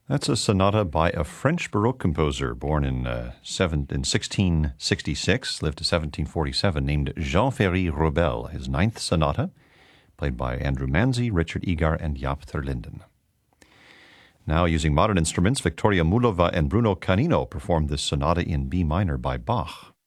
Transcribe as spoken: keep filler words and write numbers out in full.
That's a sonata by a French Baroque composer born in, uh, seven, in sixteen sixty-six, lived to seventeen forty-seven, named Jean-Ferry Robel, his ninth sonata, played by Andrew Manzi, Richard Egar, and Jaap ter Linden. Now, using modern instruments, Victoria Mulova and Bruno Canino performed this sonata in B minor by Bach.